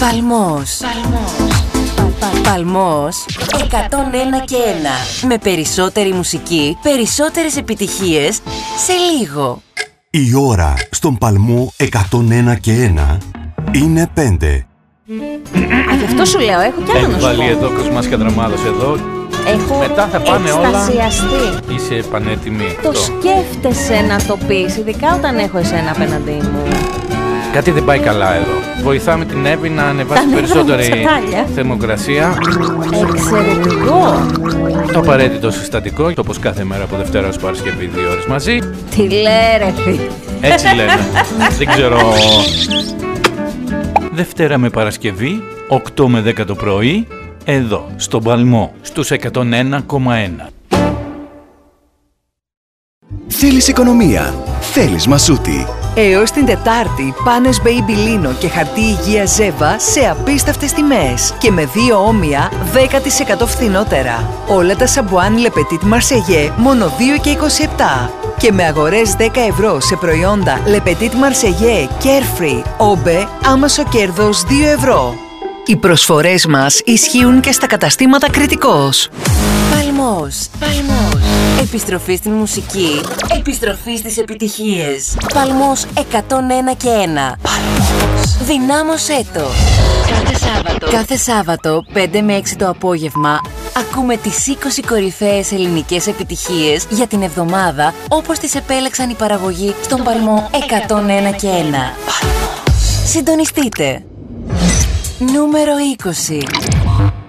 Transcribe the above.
Παλμός. Παλμός 101 και 1. Με περισσότερη μουσική, περισσότερες επιτυχίες σε λίγο. Η ώρα στον Παλμό 101 και 1 είναι 5. Γι' αυτό σου λέω, έχω κι άλλο να σου πω. Έχει βάλει εδώ Κοσμάς και Δραμάδος εδώ. Έχω μετά θα πάνε όλα. Είσαι πανέτοιμη. Το σκέφτεσαι να το πεις, ειδικά όταν έχω εσένα απέναντί μου. Κάτι δεν πάει καλά εδώ. Βοηθάμε την Εύη να ανεβάσει περισσότερη θερμοκρασία. Εξαιρετικό. Το απαραίτητο συστατικό, όπως κάθε μέρα από Δευτέρα ως Παρασκευή 2 ώρες μαζί. Τι λέρε φίλε. Έτσι λένε. Δεν ξέρω. Δευτέρα με Παρασκευή, 8 με 10 το πρωί, εδώ, στον Παλμό, στους 101,1. Θέλεις οικονομία, θέλεις μασούτη. Έως την Τετάρτη, πάνες Baby Lino και χαρτί υγεία Ζέβα σε απίστευτες τιμές και με 2 όμοια 10% φθηνότερα. Όλα τα σαμπουάν Le Petit Marseillais μόνο 2,27 και με αγορές 10 ευρώ σε προϊόντα Le Petit Marseillais, Carefree, Obe, άμεσο κέρδος 2 ευρώ. Οι προσφορές μας ισχύουν και στα καταστήματα Κρητικός. Παλμός. Επιστροφή στην μουσική. Επιστροφή στις επιτυχίες. Παλμός 101 και 1. Παλμός. Δυνάμωσέ το. Κάθε Σάββατο 5 με 6 το απόγευμα ακούμε τις 20 κορυφαίες ελληνικές επιτυχίες για την εβδομάδα όπως τις επέλεξαν οι παραγωγοί στον Παλμό 101 και 1. Παλμός. Συντονιστείτε. Νούμερο 20.